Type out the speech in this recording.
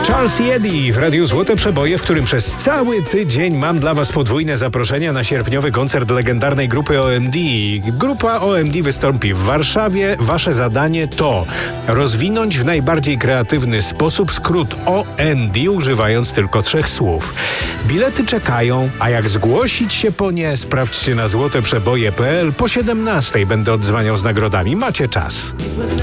Charles i Eddie w Radiu Złote Przeboje, w którym przez cały tydzień mam dla Was podwójne zaproszenia na sierpniowy koncert legendarnej grupy OMD. Grupa OMD wystąpi w Warszawie. Wasze zadanie to rozwinąć w najbardziej kreatywny sposób skrót OMD, używając tylko 3 słów. Bilety czekają, a jak zgłosić się po nie, sprawdźcie na złoteprzeboje.pl. Po 17 będę odzwaniał z nagrodami. Macie czas.